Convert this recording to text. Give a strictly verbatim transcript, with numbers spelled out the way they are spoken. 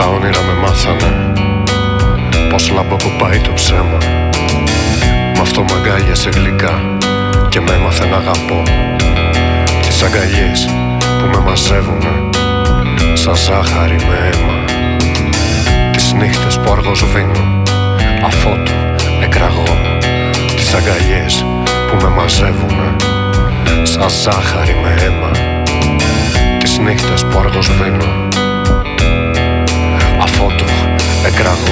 Τα όνειρα με μάθανε πως λαμποκουπάει το ψέμα. Μ' αυτό μ' αγκάλιασε γλυκά και με έμαθε να αγαπώ. Τις αγκαλιές που με μαζεύουνε σαν ζάχαρη με αίμα. Τις νύχτες που αργό σβήνω αφότου εκραγώ. Τις αγκαλιές που με μαζεύουνε σαν ζάχαρη με αίμα. Τις νύχτες που αργό σβήνω αφότου εκραγώ.